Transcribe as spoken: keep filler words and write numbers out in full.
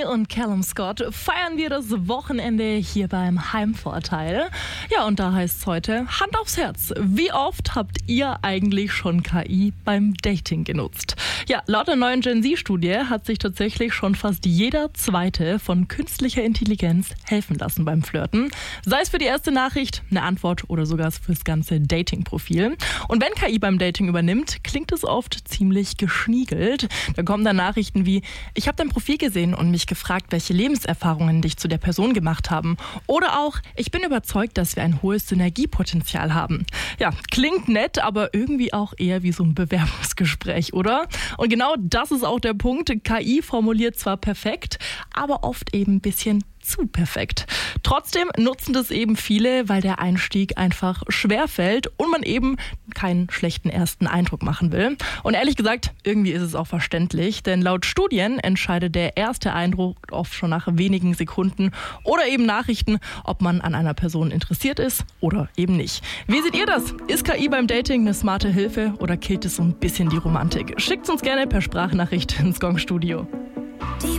und Callum Scott feiern wir das Wochenende hier beim Heimvorteil. Ja, und da heißt es heute, Hand aufs Herz. Wie oft habt ihr eigentlich schon K I beim Dating genutzt? Ja, laut der neuen Gen Z-Studie hat sich tatsächlich schon fast jeder Zweite von künstlicher Intelligenz helfen lassen beim Flirten. Sei es für die erste Nachricht, eine Antwort oder sogar fürs ganze Dating-Profil. Und wenn K I beim Dating übernimmt, klingt es oft ziemlich geschniegelt. Da kommen dann Nachrichten wie, ich habe dein Profil gesehen und mich gefragt, welche Lebenserfahrungen dich zu der Person gemacht haben. Oder auch, ich bin überzeugt, dass wir ein hohes Synergiepotenzial haben. Ja, klingt nett, aber irgendwie auch eher wie so ein Bewerbungsgespräch, oder? Und genau das ist auch der Punkt. K I formuliert zwar perfekt, aber oft eben ein bisschen zu perfekt. Trotzdem nutzen das eben viele, weil der Einstieg einfach schwerfällt und man eben keinen schlechten ersten Eindruck machen will. Und ehrlich gesagt, irgendwie ist es auch verständlich, denn laut Studien entscheidet der erste Eindruck oft schon nach wenigen Sekunden oder eben Nachrichten, ob man an einer Person interessiert ist oder eben nicht. Wie seht ihr das? Ist K I beim Dating eine smarte Hilfe oder killt es so ein bisschen die Romantik? Schickt uns gerne per Sprachnachricht ins Gong-Studio. Die